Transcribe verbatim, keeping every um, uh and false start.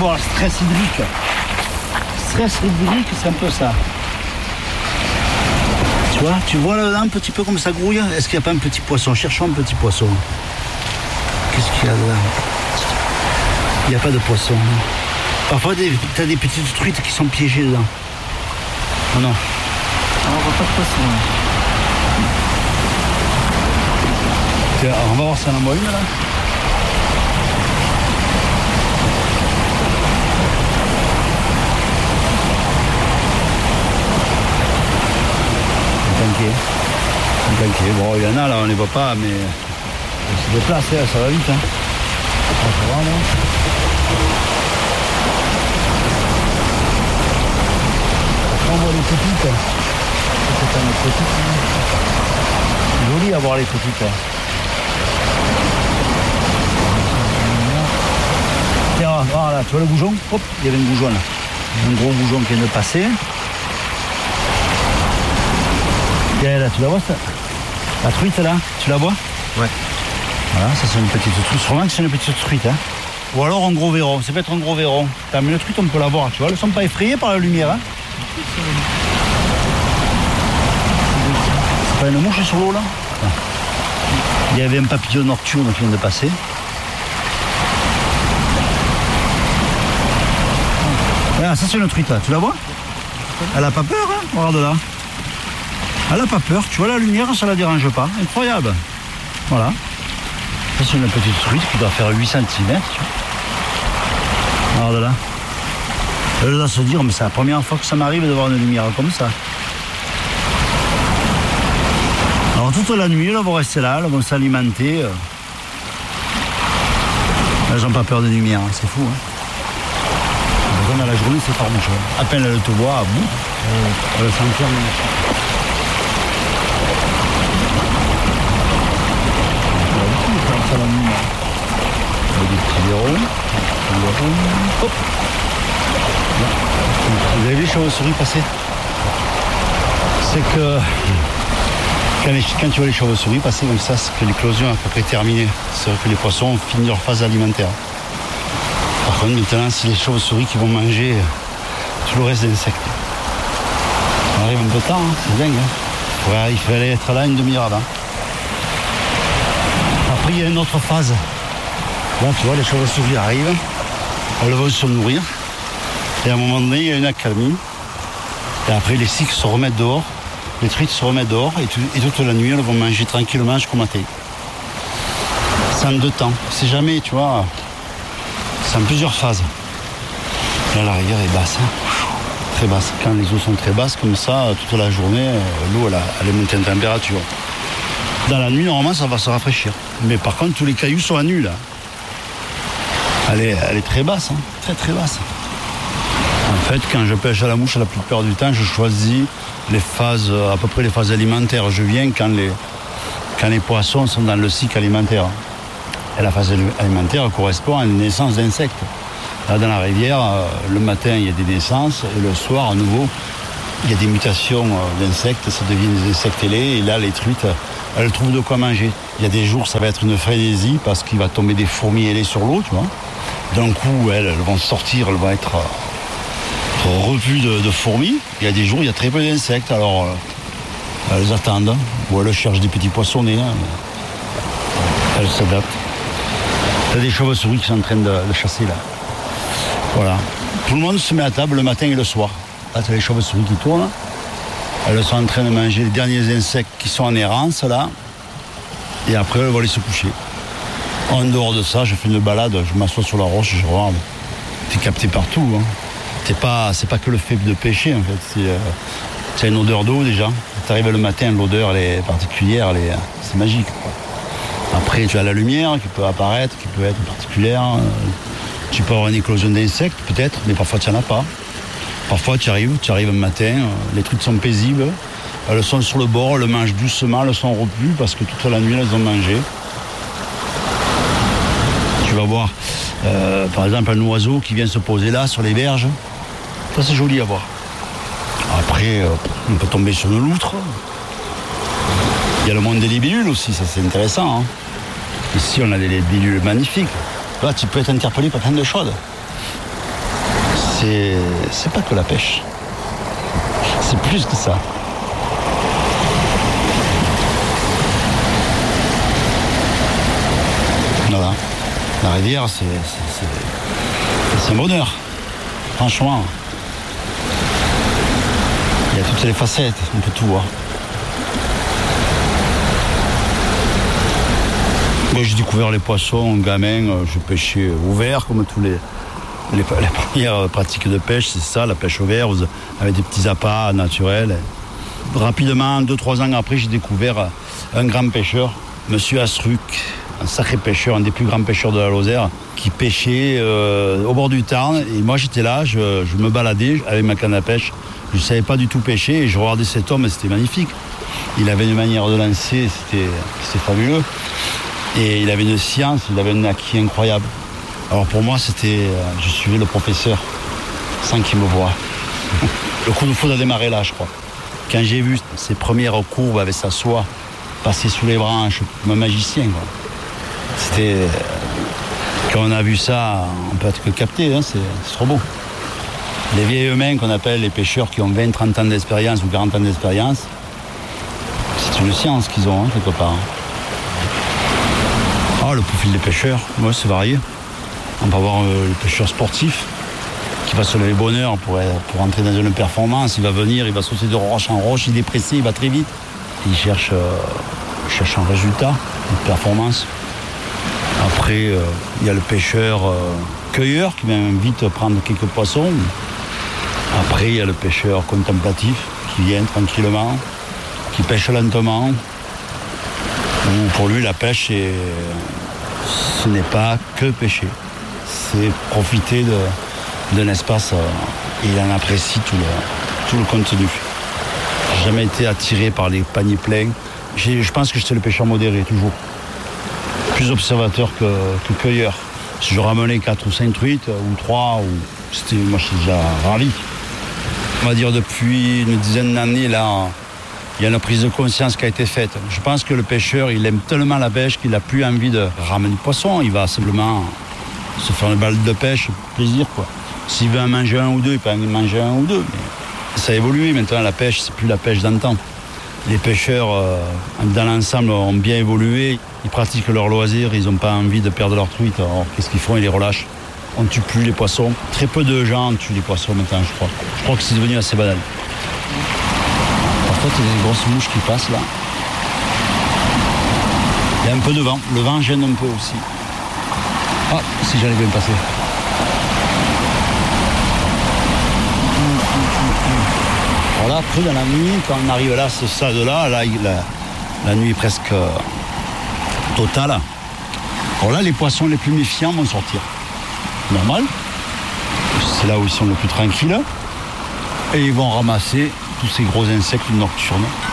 voir le stress hydrique. Stress hydrique, c'est un peu ça. Tu vois, tu vois là-dedans un petit peu comme ça grouille. Est-ce qu'il n'y a pas un petit poisson? Cherchons un petit poisson. Qu'est-ce qu'il y a là? Il n'y a pas de poisson. Parfois, tu as des petites truites qui sont piégées dedans. Oh non. On voit pas de poisson. Tiens, on va voir si on en voit une là. Planqué. Planqué. Bon, il y en a là, on ne les voit pas, mais on se déplace, hein, ça va vite. Hein. Ça va, là. On voit les petites. C'est une petite. Joli à voir les petites. Tiens, voilà, tu vois le goujon? Hop, il y avait un goujon là. Un gros goujon qui vient de passer. Tiens, là, tu la vois ça? La truite là, tu la vois? Ouais. Voilà, ça c'est une petite truite. Sûrement que c'est une petite truite. Hein. Ou alors un gros verron, ça peut être un gros verron. Mais une truite on peut la voir, tu vois, elles ne sont pas effrayées par la lumière. Hein. C'est pas une mouche sur l'eau là? Il y avait un papillon nocturne qui vient de passer. Ah, ça c'est une truite là, tu la vois? Elle a pas peur, hein? Regarde là. Elle a pas peur, tu vois la lumière, ça la dérange pas. Incroyable. Voilà. Ça c'est une petite truite qui doit faire huit centimètres. Regarde là. Elle doit se dire, mais c'est la première fois que ça m'arrive de voir une lumière comme ça. Alors toute la nuit, elles vont rester là, elles vont s'alimenter. Elles n'ont pas peur de lumière, hein. C'est fou. Hein. Dans la journée, c'est farouche. À peine elle te voit, à bout, elle s'enferme. Des petits verrons. Hop. Vous avez vu les chauves-souris passer? C'est que quand, les, quand tu vois les chauves-souris passer comme ça, c'est que l'éclosion est à peu près terminée. C'est vrai que les poissons ont fini leur phase alimentaire. Par contre, maintenant, c'est les chauves-souris qui vont manger tout le reste des insectes. On arrive un peu tard, hein, c'est dingue. Hein. Ouais, il fallait être là une demi-heure avant. Après, il y a une autre phase. Là, tu vois, les chauves-souris arrivent, elles vont se nourrir. Et à un moment donné, il y a une accalmie. Et après, les cycles se remettent dehors, les truites se remettent dehors, et, tout, et toute la nuit, elles vont manger tranquillement jusqu'au matin. C'est en deux temps. C'est jamais, tu vois, c'est en plusieurs phases. Là, la rivière est basse, hein. Très basse. Quand les eaux sont très basses, comme ça, toute la journée, l'eau, elle, elle est montée en température. Dans la nuit, normalement, ça va se rafraîchir. Mais par contre, tous les cailloux sont à nu, là. Elle est, elle est très basse, hein. Très très basse. En fait, quand je pêche à la mouche, la plupart du temps, je choisis les phases, à peu près les phases alimentaires. Je viens quand les, quand les poissons sont dans le cycle alimentaire. Et la phase alimentaire correspond à une naissance d'insectes. Là, dans la rivière, le matin, il y a des naissances, et le soir, à nouveau, il y a des mutations d'insectes, ça devient des insectes ailés, et là, les truites, elles trouvent de quoi manger. Il y a des jours, ça va être une frénésie, parce qu'il va tomber des fourmis ailées sur l'eau, tu vois. D'un coup, elles, elles vont sortir, elles vont être revues de, de fourmis. Il y a des jours, il y a très peu d'insectes, alors euh, elles attendent, ou elles cherchent des petits poissonnets, hein. Elles s'adaptent. Il y a des chauves-souris qui sont en train de, de chasser, là. Voilà. Tout le monde se met à table le matin et le soir. Là, tu as les chauves-souris qui tournent. Elles sont en train de manger les derniers insectes qui sont en errance, là. Et après, elles vont aller se coucher. En dehors de ça, je fais une balade, je m'assois sur la roche, je regarde. T'es capté partout, hein. C'est pas, c'est pas que le fait de pêcher, en fait. C'est, euh, c'est une odeur d'eau, déjà. Tu arrives le matin, l'odeur, elle est particulière, elle est, c'est magique, quoi. Après, tu as la lumière qui peut apparaître, qui peut être particulière. Tu peux avoir une éclosion d'insectes, peut-être, mais parfois, tu n'en as pas. Parfois, tu arrives, tu arrives un matin, les truites sont paisibles. Elles sont sur le bord, elles mangent doucement, elles sont repues parce que toute la nuit, elles ont mangé. Tu vas voir, euh, par exemple, un oiseau qui vient se poser là, sur les berges. Ça, c'est joli à voir. Après, euh, on peut tomber sur une loutre. Il y a le monde des libellules aussi, ça, c'est intéressant. Hein. Ici, on a des libellules magnifiques. Là, tu peux être interpellé par plein de choses. C'est, c'est pas que la pêche. C'est plus que ça. Voilà. La rivière, c'est, c'est, c'est, c'est un bonheur. Franchement. Il y a toutes les facettes, on peut tout voir. Moi, j'ai découvert les poissons, gamin, je pêchais au vert, comme tous les, les, les premières pratiques de pêche, c'est ça, la pêche au vert, avec des petits appâts naturels. Rapidement, deux, trois ans après, j'ai découvert un grand pêcheur, Monsieur Astruc, un sacré pêcheur, un des plus grands pêcheurs de la Lozère, qui pêchait euh, au bord du Tarn. Et moi, j'étais là, je, je me baladais avec ma canne à pêche. Je ne savais pas du tout pêcher et je regardais cet homme et c'était magnifique. Il avait une manière de lancer, c'était, c'était fabuleux. Et il avait une science, il avait un acquis incroyable. Alors pour moi, c'était, je suivais le professeur sans qu'il me voie. Le coup de foudre a démarré là, je crois. Quand j'ai vu ses premières courbes avec sa soie passer sous les branches, comme un magicien, quoi. C'était... Quand on a vu ça, on peut être que capté, hein, c'est, c'est trop beau. Les vieilles mains qu'on appelle les pêcheurs qui ont vingt, trente ans d'expérience ou quarante ans d'expérience, c'est une science qu'ils ont, hein, quelque part. Ah, le profil des pêcheurs, ouais, c'est varié. On peut avoir euh, le pêcheur sportif qui va se lever bonne heure pour, pour entrer dans une performance. Il va venir, il va sauter de roche en roche, il est pressé, il va très vite. Il cherche, euh, il cherche un résultat, une performance. Après, euh, il y a le pêcheur euh, cueilleur qui vient vite prendre quelques poissons. Après, il y a le pêcheur contemplatif qui vient tranquillement, qui pêche lentement. Où pour lui, la pêche, c'est, ce n'est pas que pêcher. C'est profiter de, d'un espace euh, et il en apprécie tout le, tout le contenu. Je n'ai jamais été attiré par les paniers pleins. J'ai, je pense que j'étais le pêcheur modéré, toujours. Plus observateur que, que cueilleur. Si je ramenais quatre ou cinq truites, ou trois, ou... C'était, moi je suis déjà ravi. On va dire depuis une dizaine d'années, là, il y a une prise de conscience qui a été faite. Je pense que le pêcheur, il aime tellement la pêche qu'il n'a plus envie de ramener du poisson. Il va simplement se faire une balle de pêche, plaisir, quoi. S'il veut en manger un ou deux, il peut en manger un ou deux. Mais ça a évolué. Maintenant, la pêche, c'est plus la pêche d'antan. Les pêcheurs, euh, dans l'ensemble, ont bien évolué. Ils pratiquent leur loisir, ils n'ont pas envie de perdre leur truite. Alors, qu'est-ce qu'ils font? Ils les relâchent. On ne tue plus les poissons. Très peu de gens tuent les poissons maintenant, je crois. Je crois que c'est devenu assez banal. Parfois, il y a des grosses mouches qui passent là. Il y a un peu de vent. Le vent gêne un peu aussi. Ah, si j'allais bien passer. Voilà, après, dans la nuit, quand on arrive là, ce stade-là, là, la, la nuit est presque euh, totale. Alors là, les poissons les plus méfiants vont sortir. Normal. C'est là où ils sont le plus tranquilles. Et ils vont ramasser tous ces gros insectes nocturnes.